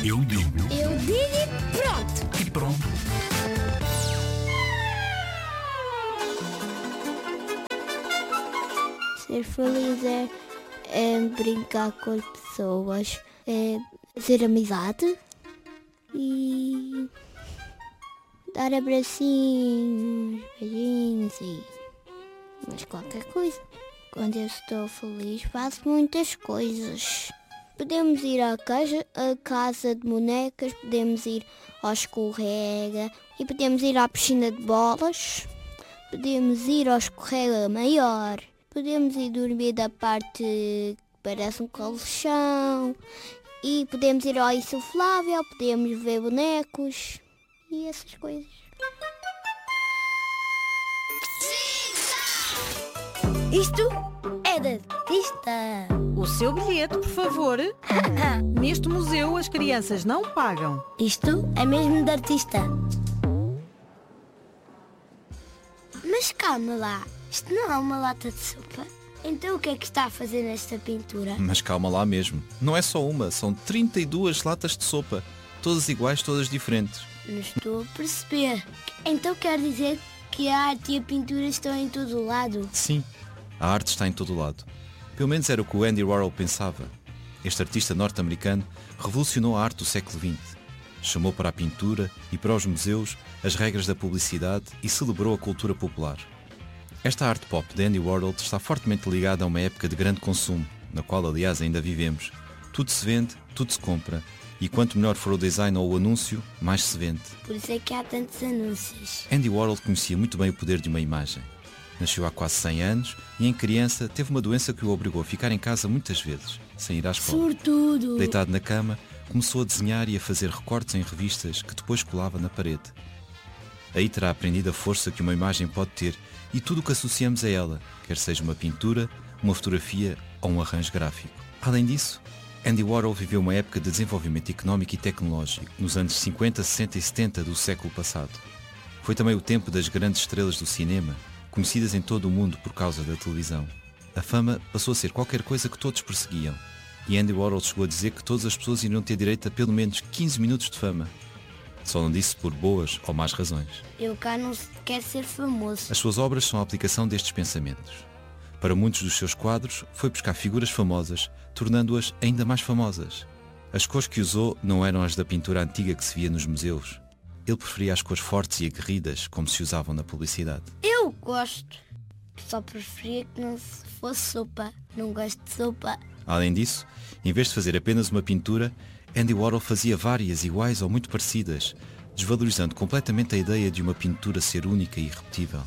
Eu digo Eu digo e pronto. e pronto. Ser feliz é brincar com as pessoas, é fazer amizade e dar abracinhos, beijinhos e mas qualquer coisa. Quando eu estou feliz faço muitas coisas. Podemos ir à casa de bonecas, podemos ir ao escorrega e podemos ir à piscina de bolas, podemos ir ao escorrega maior, podemos ir dormir da parte que parece um colchão e podemos ir ao insuflável, podemos ver bonecos e essas coisas. Isto é da artista. O seu bilhete, por favor. Neste museu as crianças não pagam. Isto é mesmo de artista. Mas calma lá, isto não é uma lata de sopa. Então o que é que está a fazer nesta pintura? Mas calma lá mesmo. Não é só uma, são 32 latas de sopa. Todas iguais, todas diferentes. Não estou a perceber. Então quer dizer que a arte e a pintura estão em todo o lado? Sim, a arte está em todo o lado. Pelo menos era o que o Andy Warhol pensava. Este artista norte-americano revolucionou a arte do século XX. Chamou para a pintura e para os museus as regras da publicidade e celebrou a cultura popular. Esta arte pop de Andy Warhol está fortemente ligada a uma época de grande consumo, na qual aliás ainda vivemos. Tudo se vende, tudo se compra, e quanto melhor for o design ou o anúncio, mais se vende. Por isso é que há tantos anúncios. Andy Warhol conhecia muito bem o poder de uma imagem. Nasceu há quase 100 anos e em criança teve uma doença que o obrigou a ficar em casa muitas vezes, sem ir à escola. Sortudo! Deitado na cama, começou a desenhar e a fazer recortes em revistas que depois colava na parede. Aí terá aprendido a força que uma imagem pode ter e tudo o que associamos a ela, quer seja uma pintura, uma fotografia ou um arranjo gráfico. Além disso, Andy Warhol viveu uma época de desenvolvimento económico e tecnológico, nos anos 50, 60 e 70 do século passado. Foi também o tempo das grandes estrelas do cinema, conhecidas em todo o mundo por causa da televisão. A fama passou a ser qualquer coisa que todos perseguiam. E Andy Warhol chegou a dizer que todas as pessoas iriam ter direito a pelo menos 15 minutos de fama. Só não disse por boas ou más razões. Eu cá não quero ser famoso. As suas obras são a aplicação destes pensamentos. Para muitos dos seus quadros, foi buscar figuras famosas, tornando-as ainda mais famosas. As cores que usou não eram as da pintura antiga que se via nos museus. Ele preferia as cores fortes e aguerridas, como se usavam na publicidade. Eu gosto. Só preferia que não fosse sopa. Não gosto de sopa. Além disso, em vez de fazer apenas uma pintura, Andy Warhol fazia várias iguais ou muito parecidas, desvalorizando completamente a ideia de uma pintura ser única e irrepetível.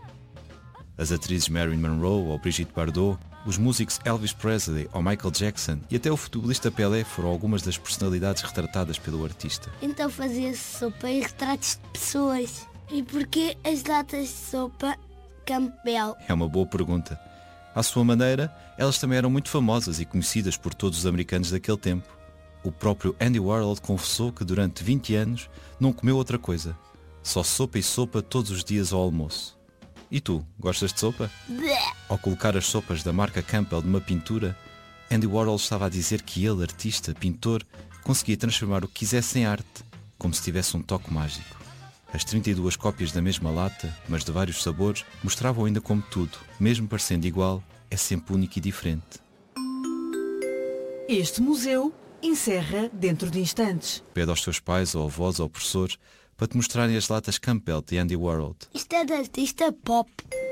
As atrizes Marilyn Monroe ou Brigitte Bardot, os músicos Elvis Presley ou Michael Jackson e até o futebolista Pelé foram algumas das personalidades retratadas pelo artista. Então fazia-se sopa e retratos de pessoas. E porquê as latas de sopa Campbell? É uma boa pergunta. À sua maneira, elas também eram muito famosas e conhecidas por todos os americanos daquele tempo. O próprio Andy Warhol confessou que durante 20 anos não comeu outra coisa. Só sopa e sopa todos os dias ao almoço. E tu, gostas de sopa? Bleh. Ao colocar as sopas da marca Campbell numa pintura, Andy Warhol estava a dizer que ele, artista, pintor, conseguia transformar o que quisesse em arte, como se tivesse um toque mágico. As 32 cópias da mesma lata, mas de vários sabores, mostravam ainda como tudo, mesmo parecendo igual, é sempre único e diferente. Este museu encerra dentro de instantes. Pede aos teus pais ou avós ou professores para te mostrarem as latas Campbell de Andy Warhol. Isto é de artista pop.